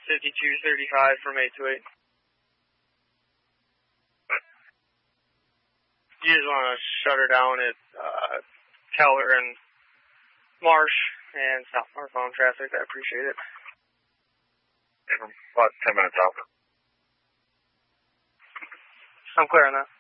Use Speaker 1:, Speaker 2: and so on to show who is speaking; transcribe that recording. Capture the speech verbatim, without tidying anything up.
Speaker 1: fifty-two thirty-five from eight to eight. You just want to shut her down at uh, Keller and Marsh and stop northbound traffic. I appreciate it.
Speaker 2: About ten minutes out.
Speaker 1: I'm clear on that.